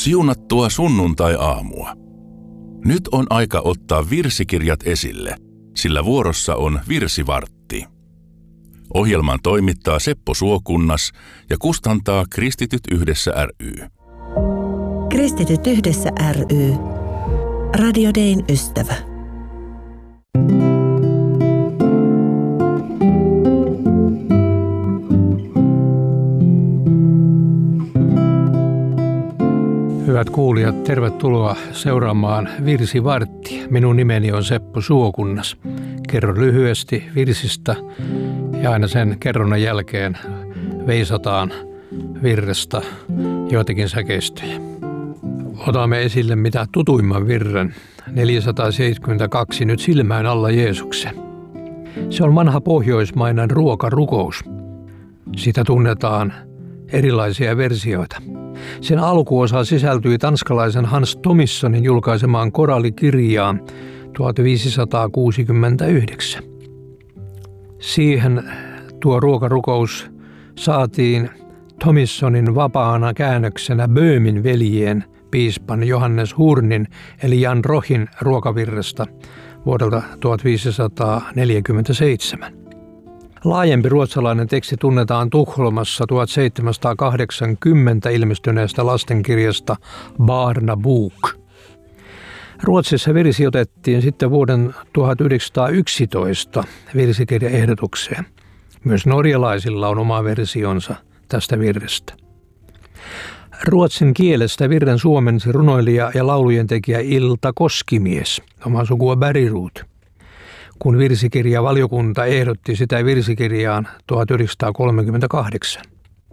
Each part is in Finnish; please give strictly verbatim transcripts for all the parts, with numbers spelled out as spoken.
Siunattua sunnuntai-aamua. Nyt on aika ottaa virsikirjat esille, sillä vuorossa on virsivartti. Ohjelman toimittaa Seppo Suokunnas ja kustantaa Kristityt yhdessä ry. Kristityt yhdessä ry. Radio Dayn ystävä. Hyvät kuulijat, tervetuloa seuraamaan Virsivarttia. Minun nimeni on Seppo Suokunnas. Kerron lyhyesti virsistä ja aina sen kerronnan jälkeen veisataan virrestä joitakin säkeistöjä. Otamme esille mitä tutuimman virren, neljäsataaseitsemänkymmentäkaksi, nyt silmään alla Jeesuksen. Se on vanha pohjoismainen ruokarukous. Sitä tunnetaan erilaisia versioita. Sen alkuosa sisältyi tanskalaisen Hans Thomissonin julkaisemaan koraalikirjaan tuhatviisisataakuusikymmentäyhdeksän. Siihen tuo ruokarukous saatiin Thomissonin vapaana käännöksenä Böhmin veljien piispan Johannes Hurnin eli Jan Rohin ruokavirrestä vuodelta tuhatviisisataaneljäkymmentäseitsemän. Laajempi ruotsalainen teksti tunnetaan Tukholmassa tuhatseitsemänsataakahdeksankymmentä ilmestyneestä lastenkirjasta Barnabok. Ruotsissa virsi otettiin sitten vuoden tuhatyhdeksänsataayksitoista virsikirjaehdotukseen. Myös norjalaisilla on oma versionsa tästä virrestä. Ruotsin kielestä virren suomensi runoilija ja laulujen tekijä Ilta Koskimies, oma sukua Bergroth, kun virsikirjavaliokunta ehdotti sitä virsikirjaan tuhatyhdeksänsataakolmekymmentäkahdeksan.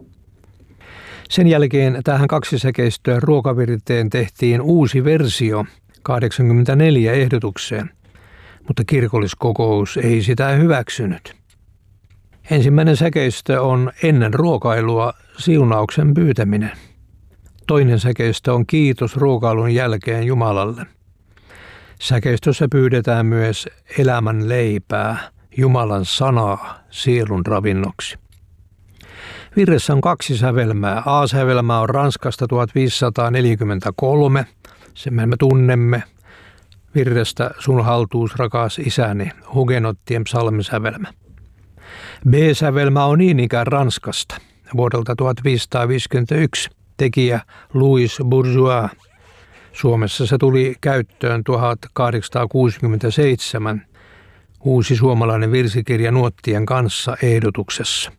Sen jälkeen tähän kaksisäkeistöön ruokavirteen tehtiin uusi versio kahdeksankymmentäneljä ehdotukseen, mutta kirkolliskokous ei sitä hyväksynyt. Ensimmäinen säkeistö on ennen ruokailua siunauksen pyytäminen. Toinen säkeistö on kiitos ruokailun jälkeen Jumalalle. Säkeistössä pyydetään myös elämän leipää, Jumalan sanaa sielun ravinnoksi. Virressä on kaksi sävelmää. A-sävelmä on Ranskasta tuhatviisisataaneljäkymmentäkolme, sen me tunnemme virrestä Sun haltuus rakas isäni, hugenottien psalmisävelmä. B-sävelmä on niin ikään Ranskasta vuodelta tuhatviisisataaviisikymmentäyksi, tekijä Louis Bourgeois. Suomessa se tuli käyttöön tuhatkahdeksansataakuusikymmentäseitsemän uusi suomalainen virsikirja nuottien kanssa ehdotuksessa.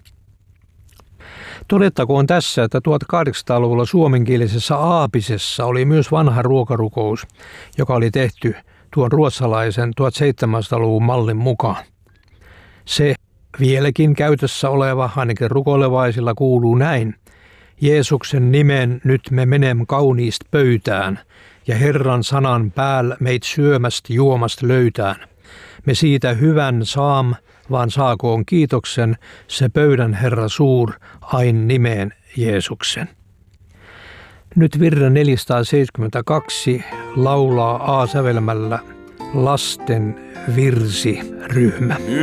Todettakoon tässä, että tuhatkahdeksansataaluvulla suomenkielisessä Aapisessa oli myös vanha ruokarukous, joka oli tehty tuon ruotsalaisen tuhatseitsemänsataaluvun mallin mukaan. Se vieläkin käytössä oleva, ainakin rukoilevaisilla, kuuluu näin. Jeesuksen nimen nyt me menem kauniist pöytään, ja Herran sanan pääl meit syömäst juomast löytään. Me siitä hyvän saam, vaan saakoon kiitoksen se pöydän Herra suur, ain nimeen Jeesuksen. Nyt virren neljäsataaseitsemänkymmentäkaksi laulaa A-sävelmällä lasten virsiryhmä.